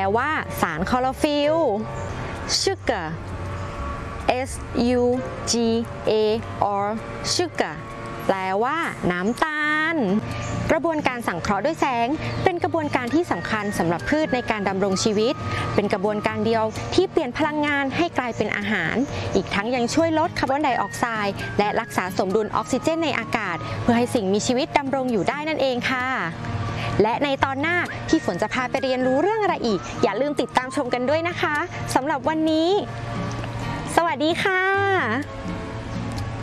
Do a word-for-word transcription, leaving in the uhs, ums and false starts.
ว่าสารคลอโรฟิล sugar S U G A R sugar แปลว่าน้ำตาลกระบวนการสังเคราะห์ด้วยแสงเป็นกระบวนการที่สำคัญสำหรับพืชในการดำรงชีวิตเป็นกระบวนการเดียวที่เปลี่ยนพลังงานให้กลายเป็นอาหารอีกทั้งยังช่วยลดคาร์บอนไดออกไซด์และรักษาสมดุลออกซิเจนในอากาศเพื่อให้สิ่งมีชีวิตดำรงอยู่ได้นั่นเองค่ะและในตอนหน้าพี่ฝนจะพาไปเรียนรู้เรื่องอะไรอีกอย่าลืมติดตามชมกันด้วยนะคะสำหรับวันนี้สวัสดีค่ะ